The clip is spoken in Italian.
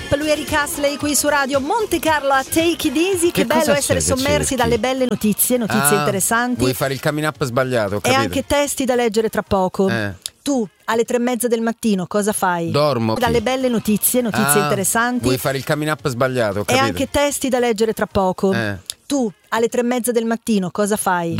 Up, lui è Rick Astley qui su Radio Monte Carlo a Take It Easy. Che bello essere sommersi dalle belle notizie interessanti. Vuoi fare il coming up sbagliato, e anche testi da leggere tra poco. Tu alle 3:30 del mattino cosa fai? Dormo. Dalle belle notizie interessanti. Vuoi fare il coming up sbagliato, e anche testi da leggere tra poco. Tu alle 3:30 del mattino cosa fai?